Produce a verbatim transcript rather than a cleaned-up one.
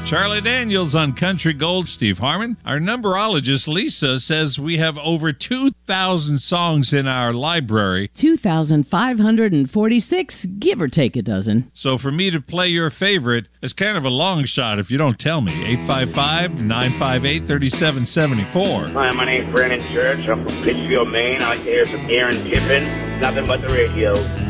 Charlie Daniels on Country Gold. Steve Harmon. Our numberologist, Lisa, says we have over two thousand songs in our library. two thousand five hundred forty-six, give or take a dozen. So for me to play your favorite, it's kind of a long shot if you don't tell me. eight five five, nine five eight, three seven seven four. Hi, my name's Brandon Church. I'm from Pittsfield, Maine. I like to hear some Aaron Tippin. Nothing but the radio.